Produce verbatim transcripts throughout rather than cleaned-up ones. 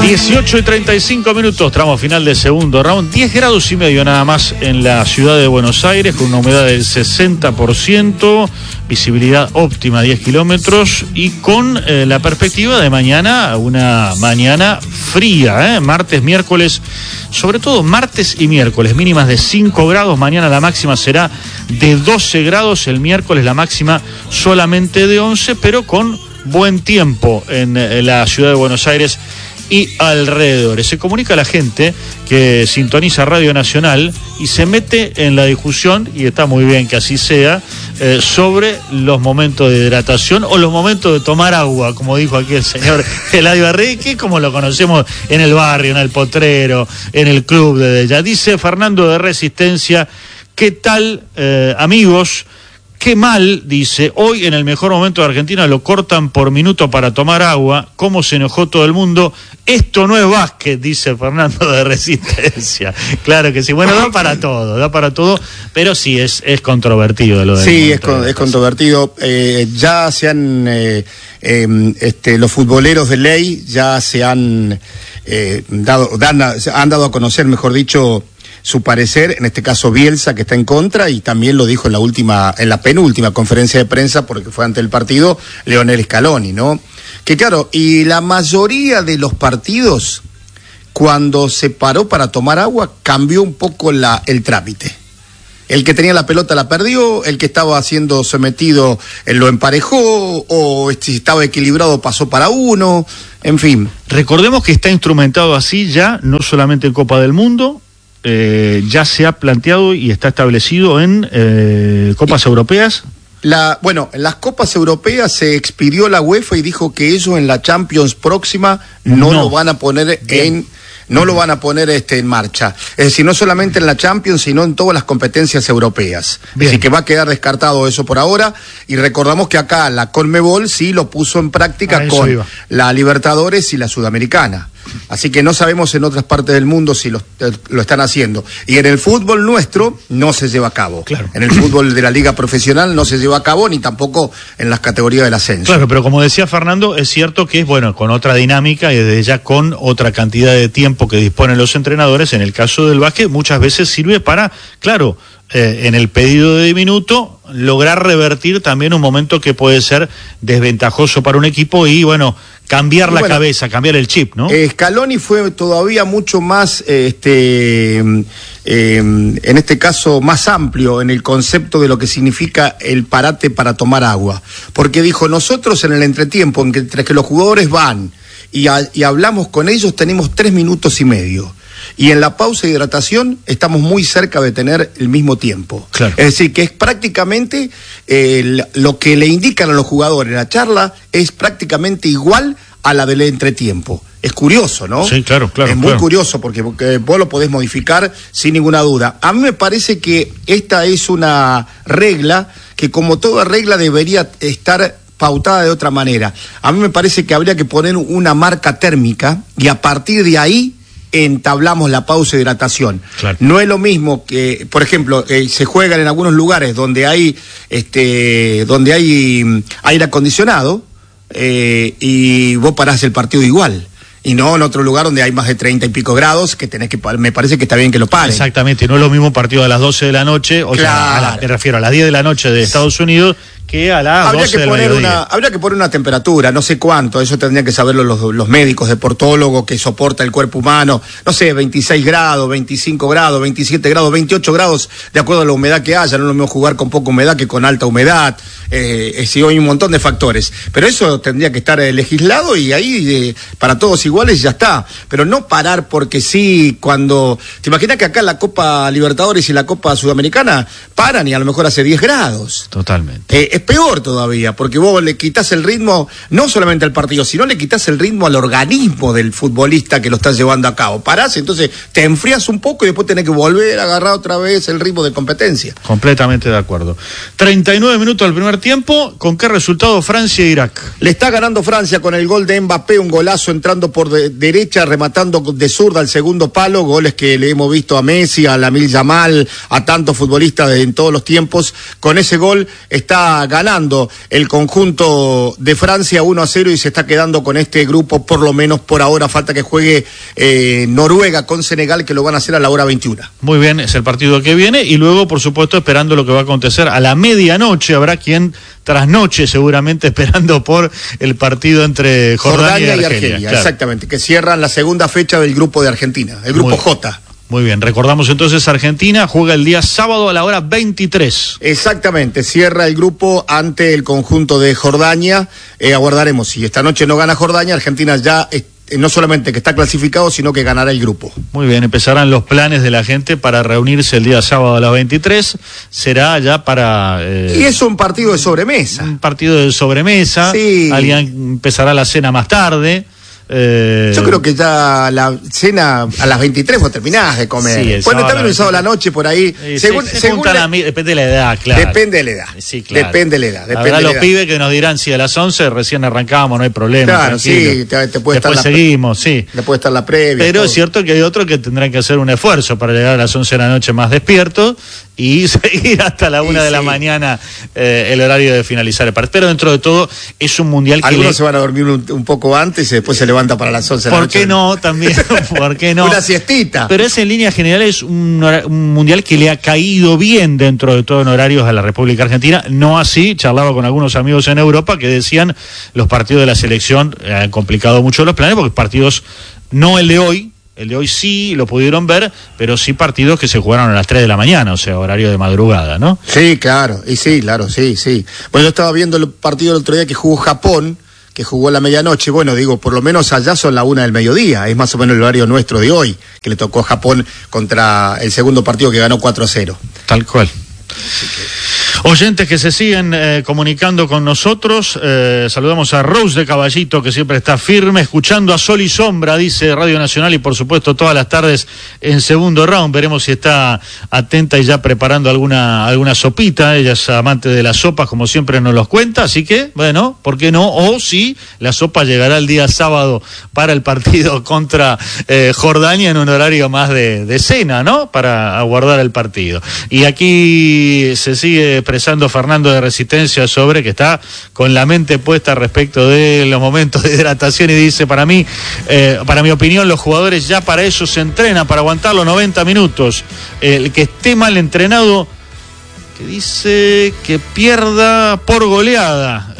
dieciocho y treinta y cinco minutos, tramo final del segundo round. diez grados y medio nada más en la ciudad de Buenos Aires, con una humedad del sesenta por ciento, visibilidad óptima diez kilómetros y con eh, la perspectiva de mañana, una mañana fría, ¿eh? Martes, miércoles, sobre todo martes y miércoles, mínimas de cinco grados. Mañana la máxima será de doce grados, el miércoles la máxima solamente de once, pero con buen tiempo en, en la ciudad de Buenos Aires y alrededores. Se comunica a la gente que sintoniza Radio Nacional y se mete en la discusión, y está muy bien que así sea, eh, sobre los momentos de hidratación o los momentos de tomar agua, como dijo aquí el señor Eladio Arregui, que como lo conocemos en el barrio, en el potrero, en el club de ella. Dice Fernando de Resistencia: ¿qué tal, eh, amigos? Qué mal, dice, hoy en el mejor momento de Argentina lo cortan por minuto para tomar agua. ¿Cómo se enojó todo el mundo? Esto no es básquet, dice Fernando de Resistencia. Claro que sí, bueno, da para todo, da para todo, pero sí, es, es controvertido lo de. Sí, es, con, es controvertido. Eh, ya se han, eh, eh, este, los futboleros de ley ya se han, eh, dado, dan, han dado a conocer, mejor dicho, su parecer, en este caso Bielsa, que está en contra, y también lo dijo en la última, en la penúltima conferencia de prensa, porque fue ante el partido, Lionel Scaloni, ¿no? Que claro, y la mayoría de los partidos, cuando se paró para tomar agua, cambió un poco la, el trámite. El que tenía la pelota la perdió, el que estaba siendo sometido eh, lo emparejó, o si estaba equilibrado pasó para uno, en fin. Recordemos que está instrumentado así ya, no solamente en Copa del Mundo. Eh, ya se ha planteado y está establecido en eh, Copas Europeas. La, bueno, en las Copas Europeas se expidió la UEFA y dijo que ellos en la Champions próxima no, no. lo van a poner Bien. en no lo van a poner este en marcha. Es decir, no solamente en la Champions, sino en todas las competencias europeas. Bien. Así que va a quedar descartado eso por ahora. Y recordamos que acá la Conmebol sí lo puso en práctica con iba. la Libertadores y la Sudamericana. Así que no sabemos en otras partes del mundo si lo, lo están haciendo. Y en el fútbol nuestro no se lleva a cabo. Claro. En el fútbol de la liga profesional no se lleva a cabo, ni tampoco en las categorías del ascenso. Claro, pero como decía Fernando, es cierto que es, bueno, con otra dinámica y desde ya con otra cantidad de tiempo que disponen los entrenadores. En el caso del básquet muchas veces sirve para, claro, eh, en el pedido de diminuto, lograr revertir también un momento que puede ser desventajoso para un equipo y, bueno, cambiar la bueno, cabeza, cambiar el chip, ¿no? Eh, Scaloni fue todavía mucho más, eh, este, eh, en este caso, más amplio en el concepto de lo que significa el parate para tomar agua. Porque dijo, nosotros en el entretiempo, entre que los jugadores van y, a, y hablamos con ellos, tenemos tres minutos y medio. Y en la pausa de hidratación estamos muy cerca de tener el mismo tiempo. Claro. Es decir, que es prácticamente eh, lo que le indican a los jugadores en la charla es prácticamente igual a la del entretiempo. Es curioso, ¿no? Sí, claro, claro. Es muy claro. curioso porque, porque vos lo podés modificar sin ninguna duda. A mí me parece que esta es una regla que, como toda regla, debería estar pautada de otra manera. A mí me parece que habría que poner una marca térmica y a partir de ahí entablamos la pausa de hidratación. Claro. No es lo mismo que, por ejemplo, eh, se juegan en algunos lugares donde hay este donde hay aire acondicionado eh, y vos parás el partido igual. Y no en otro lugar donde hay más de treinta y pico grados, que tenés que, me parece que está bien que lo paren. Exactamente, no es lo mismo partido a las doce de la noche, o claro. sea, a la, me refiero a las diez de la noche de Estados Unidos, que a las habría doce que poner una Habría que poner una temperatura, no sé cuánto, eso tendrían que saberlo los, los médicos, deportólogos, que soporta el cuerpo humano, no sé, veintiséis grados, veinticinco grados, veintisiete grados, veintiocho grados, de acuerdo a la humedad que haya, no es lo mismo jugar con poca humedad que con alta humedad, eh, sí, hay un montón de factores, pero eso tendría que estar eh, legislado y ahí eh, para todos iguales ya está, pero no parar porque sí, cuando, ¿te imaginas que acá la Copa Libertadores y la Copa Sudamericana paran y a lo mejor hace diez grados? Totalmente. Eh, es peor todavía, porque vos le quitas el ritmo, no solamente al partido, sino le quitas el ritmo al organismo del futbolista que lo está llevando a cabo. Parás, entonces te enfrías un poco y después tenés que volver a agarrar otra vez el ritmo de competencia. Completamente de acuerdo. treinta y nueve minutos del primer tiempo, ¿con qué resultado Francia e Irak? Le está ganando Francia con el gol de Mbappé, un golazo entrando por de, derecha, rematando de zurda al segundo palo, goles que le hemos visto a Messi, a Lamine Yamal, a tantos futbolistas de, en todos los tiempos. Con ese gol está ganando el conjunto de Francia uno a cero y se está quedando con este grupo, por lo menos por ahora. Falta que juegue eh, Noruega con Senegal, que lo van a hacer a la hora veintiuna. Muy bien, es el partido que viene, y luego, por supuesto, esperando lo que va a acontecer a la medianoche. Habrá quien trasnoche seguramente esperando por el partido entre Jordania, Jordania y Argelia. Y Argelia, claro. Exactamente, que cierran la segunda fecha del grupo de Argentina, el grupo Muy, J. Muy bien, recordamos entonces, Argentina juega el día sábado a la hora veintitrés. Exactamente, cierra el grupo ante el conjunto de Jordania. Eh, aguardaremos, si esta noche no gana Jordania, Argentina ya eh, no solamente que está clasificado, sino que ganará el grupo. Muy bien, empezarán los planes de la gente para reunirse el día sábado a las veintitrés. Será ya para... Eh, y es un partido de sobremesa. Un partido de sobremesa. Sí. Alguien empezará la cena más tarde. Eh... Yo creo que ya la cena a las veintitrés vos terminás de comer. Sí, bueno, también el sábado a la noche por ahí. Sí, según, se, según la, la, depende de la edad, claro. Depende de la edad. Sí, claro. Depende de la edad. Depende de los edad. Pibes que nos dirán si a las once recién arrancamos, no hay problema. Claro, tranquilo. Sí, te, te puede Después estar seguimos, la, sí. Después estar la previa. Pero todo. Es cierto que hay otros que tendrán que hacer un esfuerzo para llegar a las once de la noche más despiertos y seguir hasta la una sí, de la sí. mañana eh, el horario de finalizar el partido. Pero dentro de todo es un mundial que... Algunos le... se van a dormir un, un poco antes y después se levantan para las once de la noche. ¿Por qué no? También, ¿por qué no? Una siestita. Pero es en líneas generales un, un mundial que le ha caído bien dentro de todo en horarios a la República Argentina. No así, charlaba con algunos amigos en Europa que decían los partidos de la selección han complicado mucho los planes, porque partidos, no el de hoy, el de hoy sí lo pudieron ver, pero sí partidos que se jugaron a las tres de la mañana, o sea, horario de madrugada, ¿no? Sí, claro, y sí, claro, sí, sí. Bueno, yo estaba viendo el partido el otro día que jugó Japón, que jugó a la medianoche. Bueno, digo, por lo menos allá son la una del mediodía, es más o menos el horario nuestro de hoy, que le tocó a Japón contra el segundo partido que ganó cuatro a cero. Tal cual. Oyentes que se siguen eh, comunicando con nosotros, eh, saludamos a Rose de Caballito, que siempre está firme, escuchando a Sol y Sombra, dice Radio Nacional, y por supuesto todas las tardes en Segundo Round. Veremos si está atenta y ya preparando alguna alguna sopita. Ella es amante de las sopas, como siempre nos los cuenta, así que, bueno, ¿por qué no? O si la sopa llegará el día sábado para el partido contra eh, Jordania en un horario más de, de cena, ¿no? Para aguardar el partido. Y aquí se sigue expresando Fernando de Resistencia sobre que está con la mente puesta respecto de los momentos de hidratación y dice, para mí, eh, para mi opinión, los jugadores ya para eso se entrenan, para aguantar los noventa minutos. El que esté mal entrenado, que dice que pierda por goleada,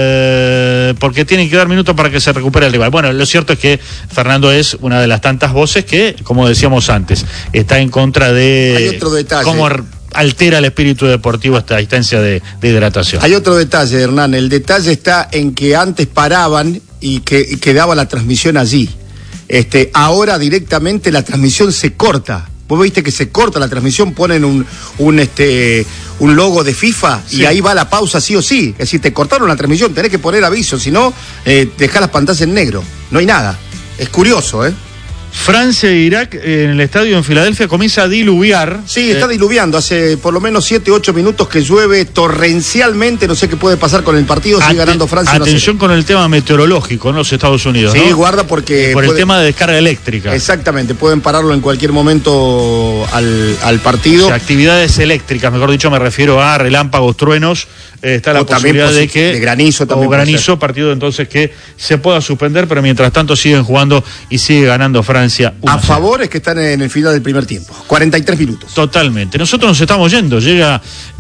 eh, porque tienen que dar minutos para que se recupere el rival. Bueno, lo cierto es que Fernando es una de las tantas voces que, como decíamos antes, está en contra de... Hay otro detalle. Cómo altera el espíritu deportivo esta distancia de, de hidratación. Hay otro detalle, Hernán. El detalle está en que antes paraban y que y quedaba la transmisión allí. Este, ahora directamente la transmisión se corta. Vos viste que se corta la transmisión, ponen un un este un logo de FIFA, sí, y ahí va la pausa sí o sí. Es decir, te cortaron la transmisión, tenés que poner aviso, si no, eh, dejá las pantallas en negro. No hay nada. Es curioso, ¿eh? Francia e Irak en el estadio en Filadelfia comienza a diluviar. Sí, está eh... diluviando. Hace por lo menos siete, ocho minutos que llueve torrencialmente. No sé qué puede pasar con el partido. Sigue At- ganando Francia. Atención con el tema meteorológico en los Estados Unidos. Sí, ¿no? guarda porque... Por puede... el tema de descarga eléctrica. Exactamente, pueden pararlo en cualquier momento al, al partido. O sea, actividades eléctricas, mejor dicho, me refiero a relámpagos, truenos. Eh, está la o posibilidad de que... De granizo también. O granizo, partido entonces que se pueda suspender, pero mientras tanto siguen jugando y sigue ganando Francia. A favor es que están en el final del primer tiempo. cuarenta y tres minutos. Totalmente. Nosotros nos estamos yendo. Llega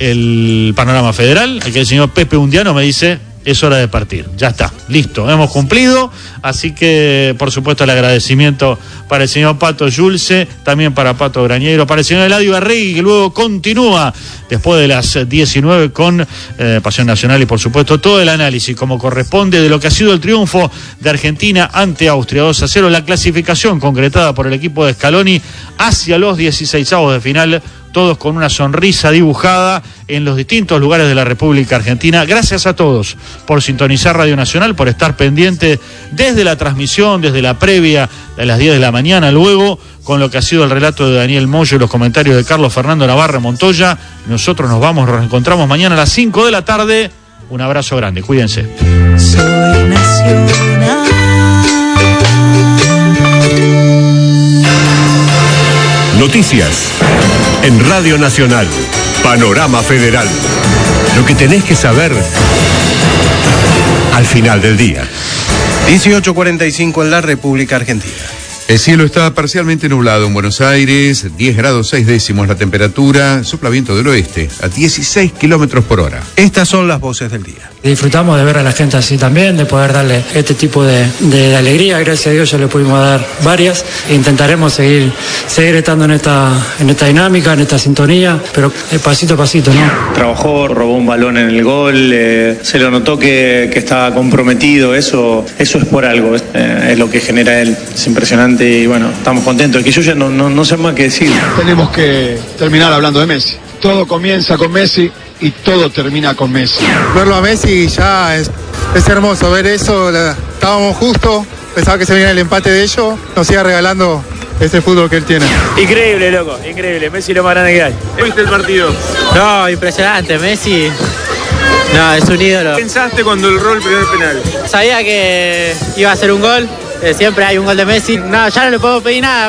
el panorama federal. Aquí el señor Pepe Undiano me dice, es hora de partir. Ya está. Listo. Hemos cumplido. Así que, por supuesto, el agradecimiento para el señor Pato Yulce, también para Pato Grañero, para el señor Eladio Arregui, que luego continúa después de las diecinueve con eh, Pasión Nacional y, por supuesto, todo el análisis como corresponde de lo que ha sido el triunfo de Argentina ante Austria dos a cero, la clasificación concretada por el equipo de Scaloni hacia los dieciseisavos de final, todos con una sonrisa dibujada en los distintos lugares de la República Argentina. Gracias a todos por sintonizar Radio Nacional, por estar pendiente desde la transmisión, desde la previa de las diez de la mañana, luego con lo que ha sido el relato de Daniel Moyo y los comentarios de Carlos Fernando Navarra Montoya. Nosotros nos vamos, nos reencontramos mañana a las cinco de la tarde. Un abrazo grande, cuídense. Soy nacional. Noticias en Radio Nacional. Panorama Federal. Lo que tenés que saber al final del día. dieciocho cuarenta y cinco en la República Argentina. El cielo está parcialmente nublado en Buenos Aires, diez grados seis décimos la temperatura, sopla viento del oeste a dieciséis kilómetros por hora. Estas son las voces del día. Disfrutamos de ver a la gente así también, de poder darle este tipo de, de alegría. Gracias a Dios ya le pudimos dar varias. Intentaremos seguir, seguir estando en esta, en esta dinámica, en esta sintonía, pero pasito a pasito, ¿no? Trabajó, robó un balón en el gol, eh, se lo notó que, que estaba comprometido, eso, eso es por algo, eh, es lo que genera él, es impresionante y bueno, estamos contentos. Que yo ya no, no, no sé más qué decir. Tenemos que terminar hablando de Messi. Todo comienza con Messi y todo termina con Messi. Verlo a Messi ya es, es hermoso, ver eso, la, estábamos justos, pensaba que se venía el empate de ellos, nos siga regalando ese fútbol que él tiene. Increíble, loco, increíble, Messi lo más grande que hay. ¿Viste el partido? No, impresionante, Messi, no, es un ídolo. ¿Qué pensaste cuando erró el primer penal? Sabía que iba a ser un gol, siempre hay un gol de Messi, no, ya no le puedo pedir nada.